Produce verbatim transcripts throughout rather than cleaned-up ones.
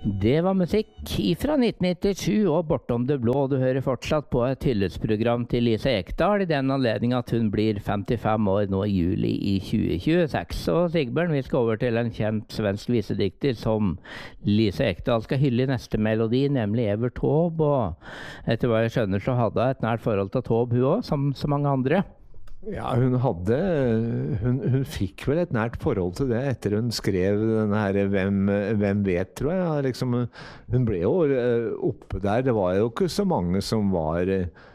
Det var musikk fra nitten nittisju og Bortom det blå. Du hører fortsatt på et hyllesprogram til Lise Ekdahl i den anledning at hun blir femtifem år nå i juli i tjue tjueseks. Og Sigbjørn, vi skal over til en kjent svensk visedikter som Lise Ekdahl skal hylle i neste melodi, nemlig Evert Taube. Og etter hva jeg skjønner så hadde hun et nært forhold til Taube hun også, som så mange andre. Ja, hun hadde hun, hun fikk vel et nært forhold til det etter hun skrev denne her Hvem, hvem vet, tror jeg. Liksom, hun ble jo oppe der. Det var jo ikke så mange som var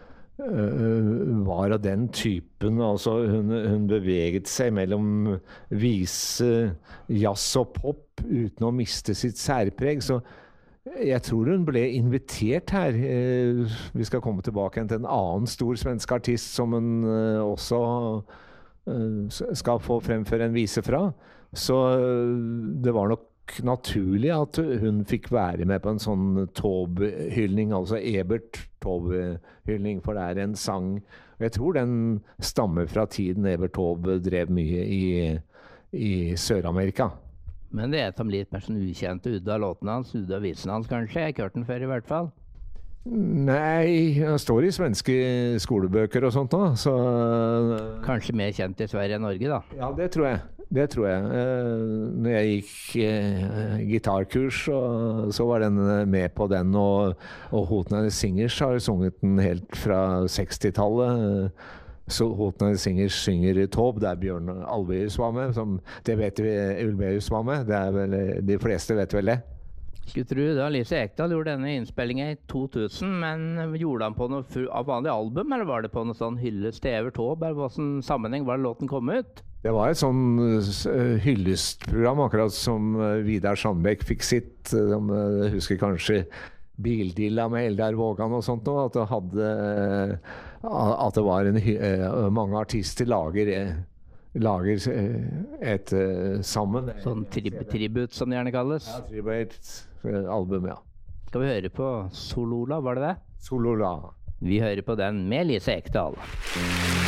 var av den typen. Altså, hun, hun beveget seg mellom vise, jazz og pop uten å miste sitt særpreg. Så jeg tror hun ble invitert her. Vi skal komme tilbake til en annen stor svensk artist som hun også skal få fremføre en vise fra. Så det var nok naturlig at hun fikk være med på en sånn Taube-hyldning, altså Ebert Taube-hyldning, for det er en sang. Jeg tror den stammer fra tiden Evert Taube drev mye i, i Sør-Amerika. Men det er som litt mer sånn ukjente ut av låtene hans, ut av visen hans kanskje. Jeg har ikke hørt den før i hvert fall. Nei, han står i svenske skolebøker og sånt da, så... Kanskje mer kjent i Sverige enn Norge da? Ja, det tror jeg. Det tror jeg. Når jeg gikk eh, gitarkurs, så, så var den med på den, og, og Hotner Singers har sunget den helt fra sekstitallet. Så Hotner Singers synger Taube, der Bjørn Ulvaeus var med, som det vet vi Ulvaeus var med, det er vel, de fleste vet vel det. Skulle tro da Lise Ekdahl gjorde denne innspillingen i to tusen, men gjorde han på noe av vanlig album, eller var det på noe sånn hyllest til Evert Taube, eller hvilken sammenheng var det låten kom ut? Det var et sånn hyllestprogram, akkurat som Vidar Sandbekk fikk sitt, de husker kanskje Bildilla med Eldar Vågan og sånt nå, at det hadde at det var en, mange artister lager lager et sammen sånn trib tribut som det gjerne kalles. Ja, tribut album, ja. Skal vi høre på Solola, var det det? Solola. Vi hører på den med Lise Ekdahl.